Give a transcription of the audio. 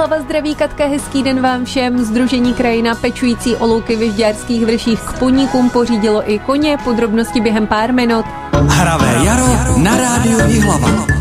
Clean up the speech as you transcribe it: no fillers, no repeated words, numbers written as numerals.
Jihlava zdraví Katka, hezký den vám všem. Sdružení Krajina pečující o louky v Žďárských Vrších k puníkům pořídilo i koně, podrobnosti během pár minut. Hravé jaro na rádiu Jihlava.